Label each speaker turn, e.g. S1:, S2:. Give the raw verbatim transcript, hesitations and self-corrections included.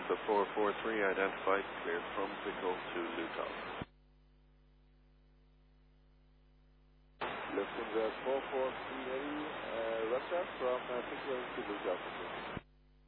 S1: Lufthansa four four three identified, cleared from Pico to Luton.
S2: Lufthansa four four three ready, uh, Russia from uh, Pico to Luton.